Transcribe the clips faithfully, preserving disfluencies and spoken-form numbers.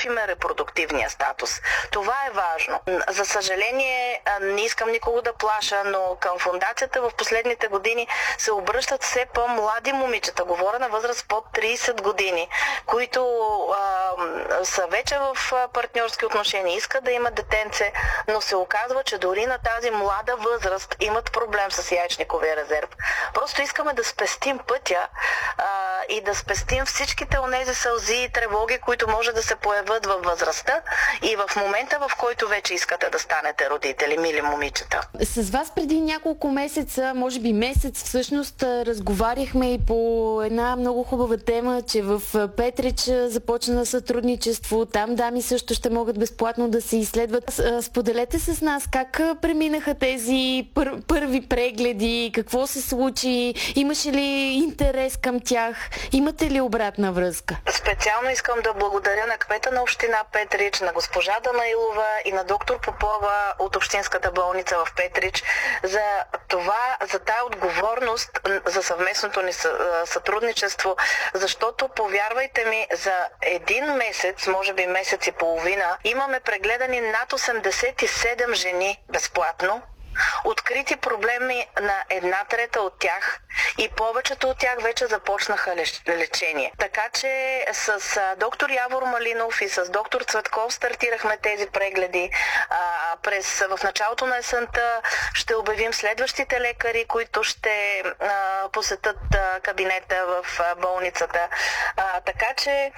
подготвим репродуктивния статус. Това е важно. За съжаление, не искам никого да плаша, но към фондацията в последните години се обръщат все по-млади момичета, говоря на възраст под трийсет години, които а, са вече в партньорски отношения, искат да имат детенце, но се оказва, че дори на тази млада възраст имат проблем с яйчниковия резерв. Просто искаме да спестим пътя а, и да спестим всичките онези сълзи и тревоги, които може да се появят във възрастта и в момента, в който вече искате да станете родители, мили момичета. С вас преди няколко месеца, може би месец всъщност, разговаряхме и по една много хубава тема, че в Петрич започна сътрудничество. Там дами също ще могат безплатно да се изследват. Споделете с нас как преминаха тези пър- първи прегледи, какво се случи, имаше ли интерес към тях, имате ли обратна връзка? Специално искам да благодаря на кмета на община Петрич, на госпожа Данаилова и на доктор Попова от Общинската болница в Петрич за това, за тая отговорност за съвместното ни сътрудничество, защото, повярвайте ми, за един месец, може би месец и половина, имаме прегледани над осемдесет и седем жени безплатно, открити проблеми на една трета от тях и повечето от тях вече започнаха лечение. Така че с доктор Явор Малинов и с доктор Цветков стартирахме тези прегледи. А, през, в началото на есента ще обявим следващите лекари, които ще а, посетят а, кабинета в а, болницата. А, така че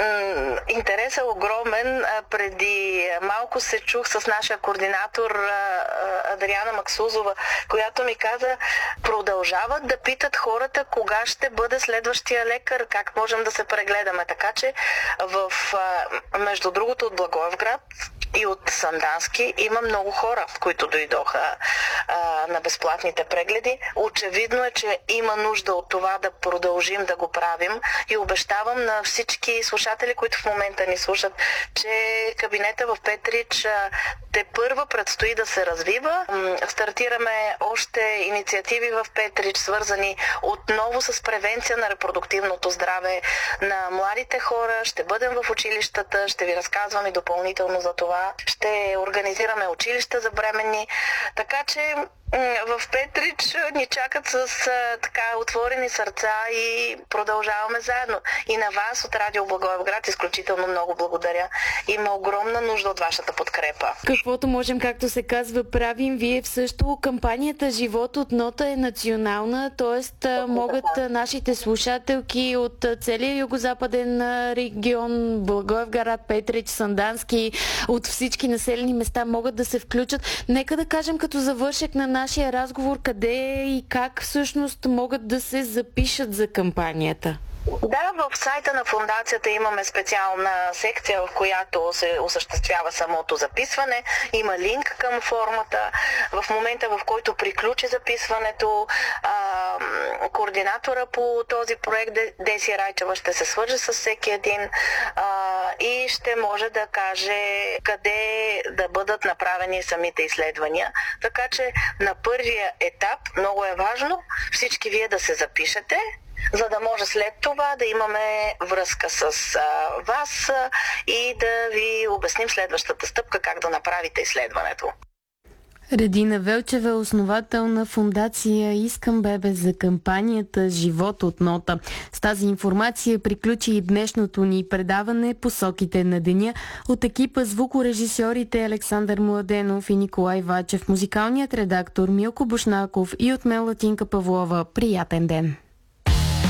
м- интересът е огромен. А, преди малко се чух с нашия координатор а, Адриана Максузова, която ми каза, продължават да питат хората кога ще бъде следващия лекар, как можем да се прегледаме. Така че в, между другото, от Благоевград и от Сандански има много хора, които дойдоха а, на безплатните прегледи. Очевидно е, че има нужда от това да продължим да го правим и обещавам на всички слушатели, които в момента ни слушат, че кабинета в Петрич а, те първа предстои да се развива. Стартираме още инициативи в Петрич, свързани отново с превенция на репродуктивното здраве на младите хора. Ще бъдем в училищата, ще ви разказвам и допълнително за това. Ще организираме училища за бременни. Така че в Петрич ни чакат с така отворени сърца и продължаваме заедно. И на вас от Радио Благоевград изключително много благодаря. Има огромна нужда от вашата подкрепа. Каквото можем, както се казва, правим. Вие също кампанията Живот от нота е национална, т.е. могат нашите слушателки от целия югозападен регион, Благоевград, Петрич, Сандански, от всички населени места могат да се включат. Нека да кажем като завършек на нашия разговор, къде и как всъщност могат да се запишат за кампанията. Да, в сайта на фондацията имаме специална секция, в която се осъществява самото записване. Има линк към формата. В момента, в който приключи записването, а, координатора по този проект Деси Райчева ще се свърже с всеки един а, и ще може да каже къде да бъдат направени самите изследвания. Така че на първия етап много е важно всички вие да се запишете, за да може след това да имаме връзка с а, вас а, и да ви обясним следващата стъпка, как да направите изследването. Редина Велчева, основател на фондация Искам бебе за кампанията Живот от нота. С тази информация приключи и днешното ни предаване Посоките на деня от екипа звукорежисьорите Александър Младенов и Николай Вачев, музикалният редактор Милко Бушнаков и от мен Латинка Павлова. Приятен ден!